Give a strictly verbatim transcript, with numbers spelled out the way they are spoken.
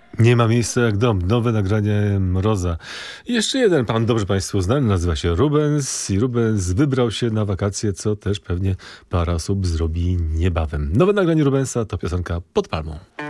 Nie ma miejsca jak dom. Nowe nagranie Mroza. I jeszcze jeden pan, dobrze państwu znany, nazywa się Rubens i Rubens wybrał się na wakacje, co też pewnie parę osób zrobi niebawem. Nowe nagranie Rubensa to piosenka Pod palmą.